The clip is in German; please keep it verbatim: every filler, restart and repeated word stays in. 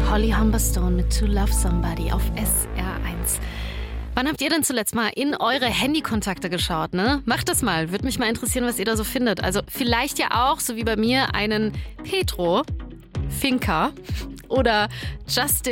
Holly Humberstone mit To Love Somebody auf S R eins. Wann habt ihr denn zuletzt mal in eure Handykontakte geschaut, ne? Macht das mal, würde mich mal interessieren, was ihr da so findet. Also vielleicht ja auch, so wie bei mir, einen Petro, Finca oder Justin